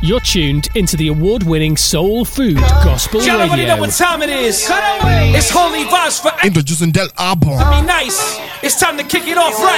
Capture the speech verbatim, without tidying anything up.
You're tuned into the award-winning Soul Food Gospel Y'all Radio. already know what time it is. It's Holy Vibes for Introducing Del Arbor. I mean, nice. It's time to kick it off right.